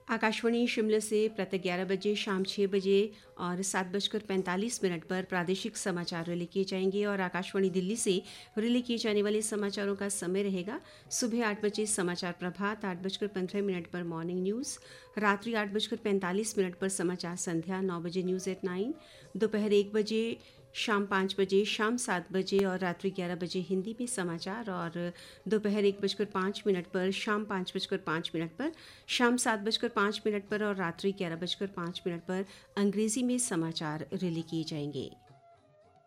आकाशवाणी शिमला से प्रातः 11 बजे, शाम 6 बजे और 7:45 पर प्रादेशिक समाचार रिले किए जाएंगे और आकाशवाणी दिल्ली से रिले किए जाने वाले समाचारों का समय रहेगा सुबह 8 बजे समाचार प्रभात, 8:15 पर मॉर्निंग न्यूज़, रात्रि 8:45 पर समाचार संध्या, 9 बजे न्यूज़ एट 9, दोपहर 1 बजे, शाम 5 बजे, शाम 7 बजे और रात्रि 11 बजे हिंदी में समाचार और दोपहर 1:05 पर, शाम 5:05 पर, शाम 7:05 पर और रात्रि 11:05 पर अंग्रेजी में समाचार रिले किए जाएंगे।